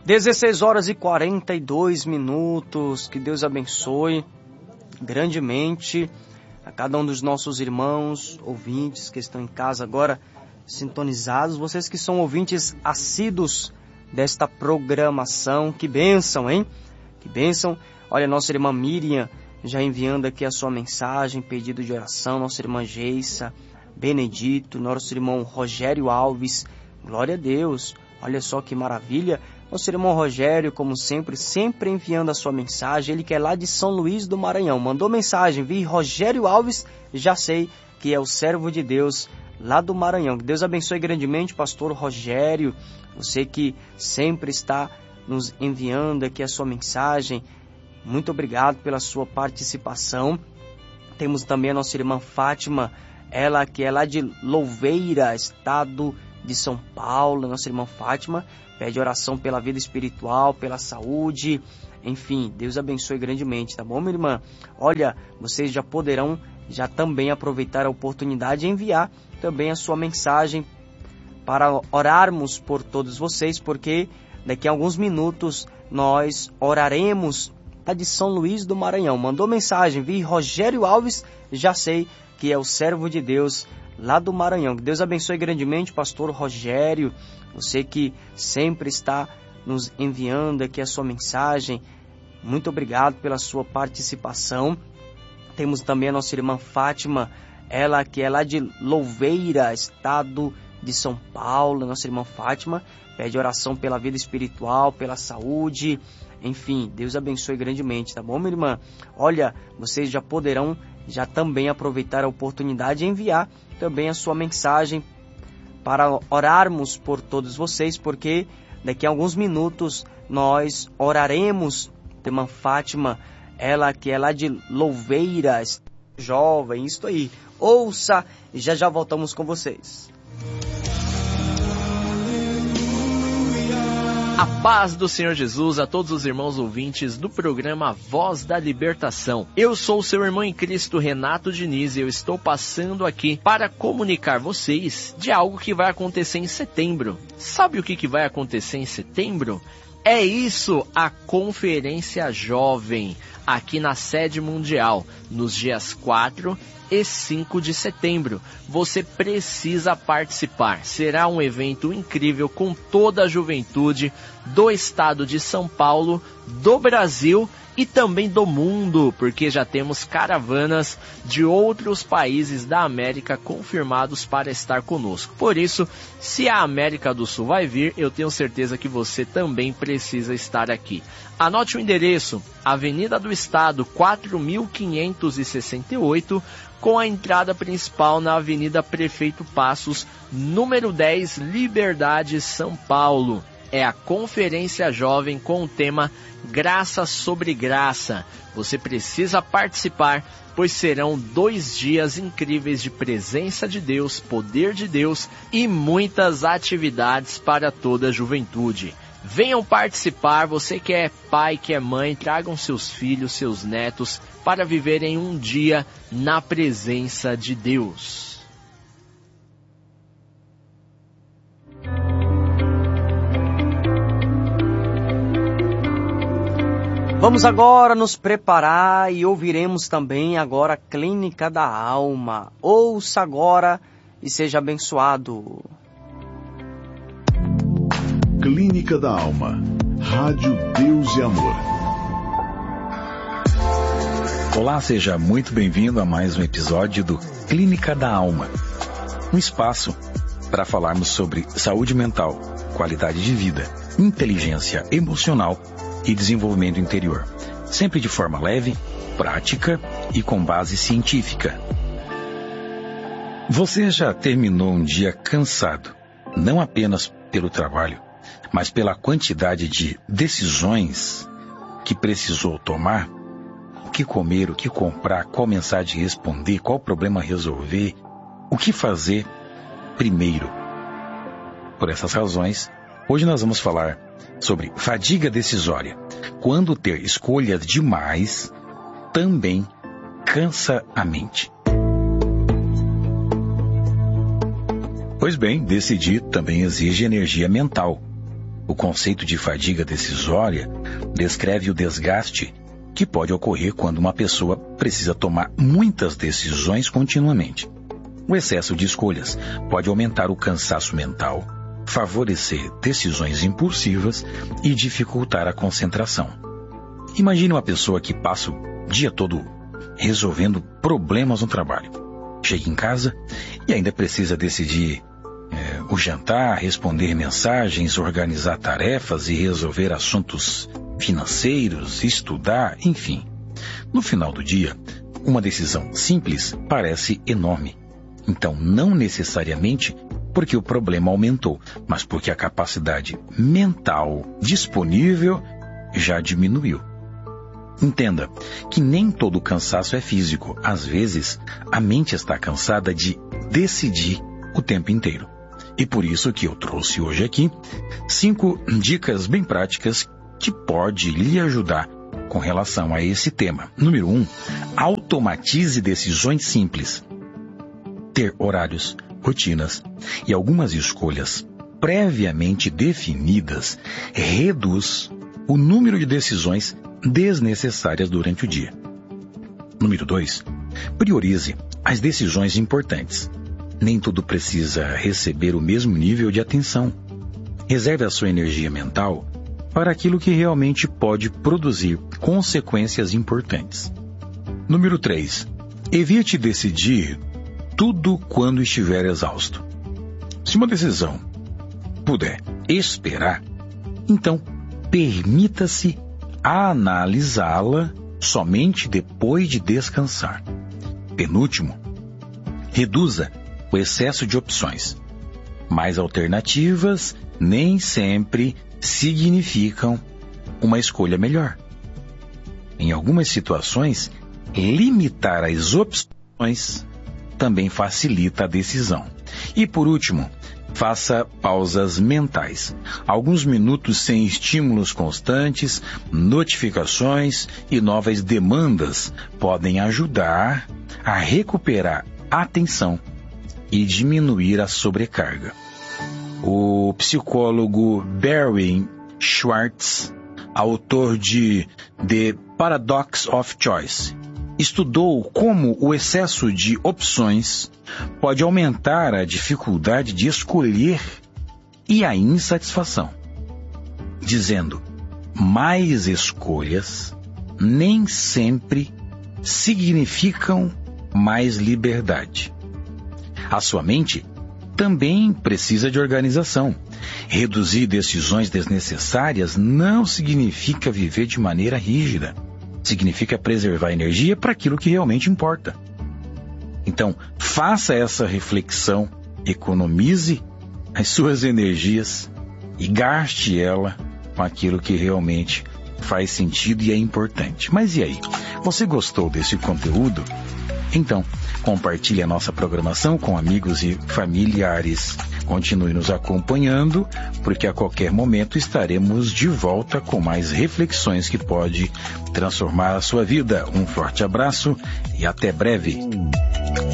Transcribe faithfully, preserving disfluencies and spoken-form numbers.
dezesseis horas e quarenta e dois minutos. Que Deus abençoe grandemente a cada um dos nossos irmãos, ouvintes que estão em casa agora sintonizados. Vocês que são ouvintes assíduos desta programação. Que bênção, hein? Que bênção. Olha, nossa irmã Miriam já enviando aqui a sua mensagem, pedido de oração. Nossa irmã Geissa, Benedito, nosso irmão Rogério Alves. Glória a Deus. Olha só que maravilha. Nosso irmão Rogério, como sempre, sempre enviando a sua mensagem. Ele que é lá de São Luís do Maranhão. Mandou mensagem, vi Rogério Alves, já sei que é o servo de Deus lá do Maranhão. Que Deus abençoe grandemente, pastor Rogério. Você que sempre está nos enviando aqui a sua mensagem. Muito obrigado pela sua participação. Temos também a nossa irmã Fátima, ela que é lá de Louveira, estado de São Paulo. Nossa irmã Fátima pede oração pela vida espiritual, pela saúde, enfim, Deus abençoe grandemente, tá bom, minha irmã? Olha, vocês já poderão já também aproveitar a oportunidade e enviar também a sua mensagem para orarmos por todos vocês, porque daqui a alguns minutos nós oraremos. Tá de São Luís do Maranhão, mandou mensagem, vi Rogério Alves, já sei que é o servo de Deus lá do Maranhão. Que Deus abençoe grandemente, pastor Rogério. Você que sempre está nos enviando aqui a sua mensagem. Muito obrigado pela sua participação. Temos também a nossa irmã Fátima, ela que é lá de Louveira, estado de São Paulo. Nossa irmã Fátima pede oração pela vida espiritual, pela saúde. Enfim, Deus abençoe grandemente, tá bom, minha irmã? Olha, vocês já poderão já também aproveitar a oportunidade e enviar também a sua mensagem para orarmos por todos vocês, porque daqui a alguns minutos nós oraremos. Tem uma Fátima, ela que é lá de Louveira, jovem, isso aí. Ouça e já já voltamos com vocês. A paz do Senhor Jesus a todos os irmãos ouvintes do programa Voz da Libertação. Eu sou o seu irmão em Cristo, Renato Diniz, e eu estou passando aqui para comunicar vocês de algo que vai acontecer em setembro. Sabe o que, que vai acontecer em setembro? É isso, a Conferência Jovem, aqui na sede mundial, nos dias quatro e cinco de setembro. Você precisa participar. Será um evento incrível com toda a juventude do estado de São Paulo, do Brasil e também do mundo, porque já temos caravanas de outros países da América confirmados para estar conosco. Por isso, se a América do Sul vai vir, eu tenho certeza que você também precisa estar aqui. Anote o endereço: Avenida do Estado quatro mil quinhentos e sessenta e oito, com a entrada principal na Avenida Prefeito Passos, número dez, Liberdade, São Paulo. É a Conferência Jovem com o tema Graça sobre Graça. Você precisa participar, pois serão dois dias incríveis de presença de Deus, poder de Deus e muitas atividades para toda a juventude. Venham participar, você que é pai, que é mãe, tragam seus filhos, seus netos, para viverem um dia na presença de Deus. Vamos agora nos preparar e ouviremos também agora a Clínica da Alma. Ouça agora e seja abençoado. Clínica da Alma. Rádio Deus e Amor. Olá, seja muito bem-vindo a mais um episódio do Clínica da Alma. Um espaço para falarmos sobre saúde mental, qualidade de vida, inteligência emocional e desenvolvimento interior. Sempre de forma leve, prática e com base científica. Você já terminou um dia cansado, não apenas pelo trabalho, mas pela quantidade de decisões que precisou tomar? O que comer, o que comprar, qual mensagem responder, qual problema resolver, o que fazer primeiro? Por essas razões, hoje nós vamos falar sobre fadiga decisória. Quando ter escolhas demais também cansa a mente. Pois bem, decidir também exige energia mental. O conceito de fadiga decisória descreve o desgaste que pode ocorrer quando uma pessoa precisa tomar muitas decisões continuamente. O excesso de escolhas pode aumentar o cansaço mental, favorecer decisões impulsivas e dificultar a concentração. Imagine uma pessoa que passa o dia todo resolvendo problemas no trabalho. Chega em casa e ainda precisa decidir é, o jantar, responder mensagens, organizar tarefas e resolver assuntos financeiros, estudar, enfim. No final do dia, uma decisão simples parece enorme. Então, não necessariamente porque o problema aumentou, mas porque a capacidade mental disponível já diminuiu. Entenda que nem todo cansaço é físico. Às vezes, a mente está cansada de decidir o tempo inteiro. E por isso que eu trouxe hoje aqui cinco dicas bem práticas que pode lhe ajudar com relação a esse tema. Número um, automatize decisões simples. Ter horários, rotinas e algumas escolhas previamente definidas reduz o número de decisões desnecessárias durante o dia. Número dois, priorize as decisões importantes. Nem tudo precisa receber o mesmo nível de atenção. Reserve a sua energia mental para aquilo que realmente pode produzir consequências importantes. Número três, evite decidir tudo quando estiver exausto. Se uma decisão puder esperar, então permita-se analisá-la somente depois de descansar. Penúltimo, reduza o excesso de opções. Mais alternativas nem sempre significam uma escolha melhor. Em algumas situações, limitar as opções também facilita a decisão. E por último, faça pausas mentais. Alguns minutos sem estímulos constantes, notificações e novas demandas podem ajudar a recuperar a atenção e diminuir a sobrecarga. O psicólogo Barry Schwartz, autor de The Paradox of Choice, estudou como o excesso de opções pode aumentar a dificuldade de escolher e a insatisfação, dizendo: mais escolhas nem sempre significam mais liberdade. A sua mente também precisa de organização. Reduzir decisões desnecessárias não significa viver de maneira rígida. Significa preservar energia para aquilo que realmente importa. Então, faça essa reflexão, economize as suas energias e gaste ela com aquilo que realmente faz sentido e é importante. Mas e aí? Você gostou desse conteúdo? Então, compartilhe a nossa programação com amigos e familiares. Continue nos acompanhando, porque a qualquer momento estaremos de volta com mais reflexões que pode transformar a sua vida. Um forte abraço e até breve.